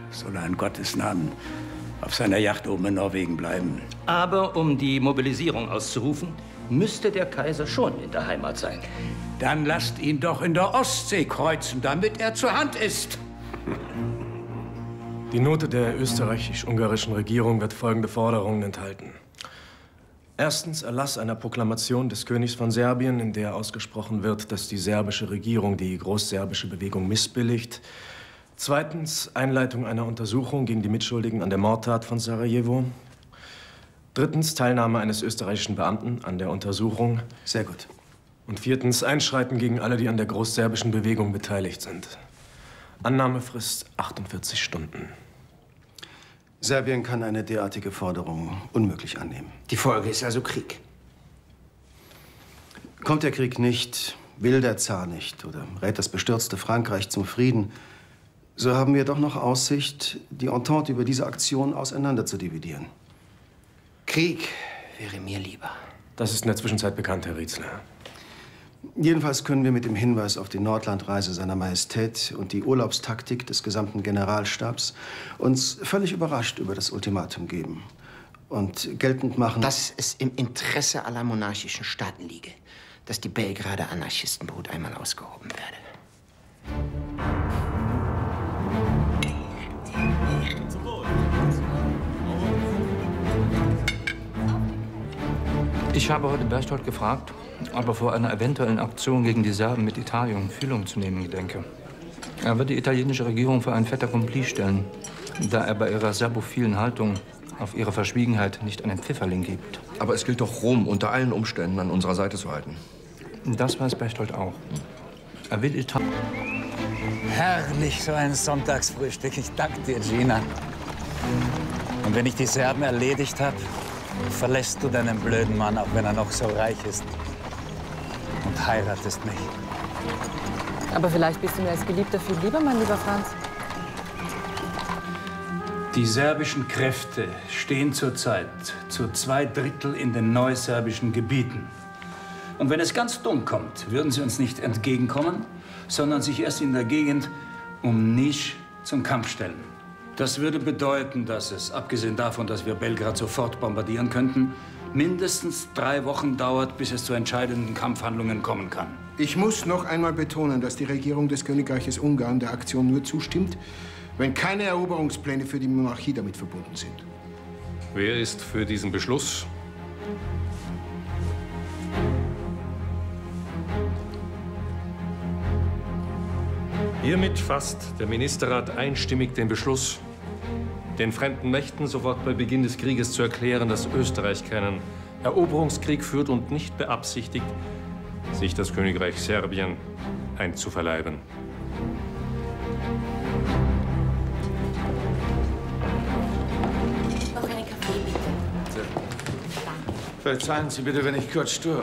soll er in Gottes Namen auf seiner Yacht oben in Norwegen bleiben. Aber um die Mobilisierung auszurufen, müsste der Kaiser schon in der Heimat sein. Dann lasst ihn doch in der Ostsee kreuzen, damit er zur Hand ist. Die Note der österreichisch-ungarischen Regierung wird folgende Forderungen enthalten. Erstens Erlass einer Proklamation des Königs von Serbien, in der ausgesprochen wird, dass die serbische Regierung die großserbische Bewegung missbilligt. Zweitens Einleitung einer Untersuchung gegen die Mitschuldigen an der Mordtat von Sarajevo. Drittens Teilnahme eines österreichischen Beamten an der Untersuchung. Sehr gut. Und viertens Einschreiten gegen alle, die an der großserbischen Bewegung beteiligt sind. Annahmefrist 48 Stunden. Serbien kann eine derartige Forderung unmöglich annehmen. Die Folge ist also Krieg. Kommt der Krieg nicht, will der Zar nicht oder rät das bestürzte Frankreich zum Frieden, so haben wir doch noch Aussicht, die Entente über diese Aktion auseinander zu dividieren. Krieg wäre mir lieber. Das ist in der Zwischenzeit bekannt, Herr Rietzler. Jedenfalls können wir mit dem Hinweis auf die Nordlandreise seiner Majestät und die Urlaubstaktik des gesamten Generalstabs uns völlig überrascht über das Ultimatum geben und geltend machen, dass es im Interesse aller monarchischen Staaten liege, dass die Belgrader Anarchistenbrut einmal ausgehoben werde. Ich habe heute Berchtold gefragt, ob er vor einer eventuellen Aktion gegen die Serben mit Italien Fühlung zu nehmen gedenke. Er wird die italienische Regierung für ein fait accompli stellen, da er bei ihrer serbophilen Haltung auf ihre Verschwiegenheit nicht einen Pfifferling gibt. Aber es gilt doch, Rom unter allen Umständen an unserer Seite zu halten. Das weiß Berchtold auch. Er will Italien. Herrlich, so ein Sonntagsfrühstück. Ich danke dir, Gina. Und wenn ich die Serben erledigt habe, verlässt du deinen blöden Mann, auch wenn er noch so reich ist. Und heiratest mich. Aber vielleicht bist du mir als Geliebter viel lieber, mein lieber Franz. Die serbischen Kräfte stehen zurzeit zu 2/3 in den neuserbischen Gebieten. Und wenn es ganz dumm kommt, würden sie uns nicht entgegenkommen, sondern sich erst in der Gegend um Niš zum Kampf stellen. Das würde bedeuten, dass es, abgesehen davon, dass wir Belgrad sofort bombardieren könnten, mindestens 3 Wochen dauert, bis es zu entscheidenden Kampfhandlungen kommen kann. Ich muss noch einmal betonen, dass die Regierung des Königreiches Ungarn der Aktion nur zustimmt, wenn keine Eroberungspläne für die Monarchie damit verbunden sind. Wer ist für diesen Beschluss? Hiermit fasst der Ministerrat einstimmig den Beschluss, den fremden Mächten sofort bei Beginn des Krieges zu erklären, dass Österreich keinen Eroberungskrieg führt und nicht beabsichtigt, sich das Königreich Serbien einzuverleiben. Noch einen Kaffee, bitte. Verzeihen Sie bitte, wenn ich kurz störe.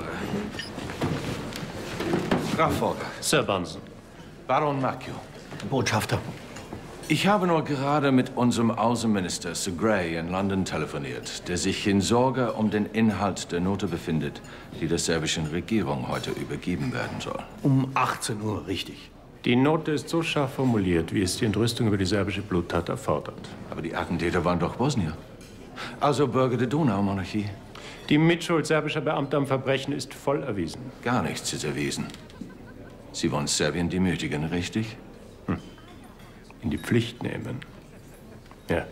Graf Volker. Sir Bunsen. Baron Macchio. Botschafter. Ich habe nur gerade mit unserem Außenminister Sir Grey in London telefoniert, der sich in Sorge um den Inhalt der Note befindet, die der serbischen Regierung heute übergeben werden soll. Um 18 Uhr, richtig. Die Note ist so scharf formuliert, wie es die Entrüstung über die serbische Bluttat erfordert. Aber die Attentäter waren doch Bosnier. Also Bürger der Donaumonarchie. Die Mitschuld serbischer Beamter am Verbrechen ist voll erwiesen. Gar nichts ist erwiesen. Sie wollen Serbien demütigen, richtig? In die Pflicht nehmen. Ja.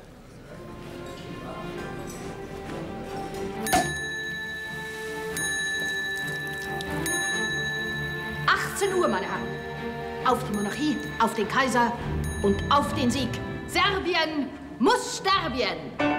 Uhr, meine Herren. Auf die Monarchie, auf den Kaiser und auf den Sieg. Serbien muss sterben!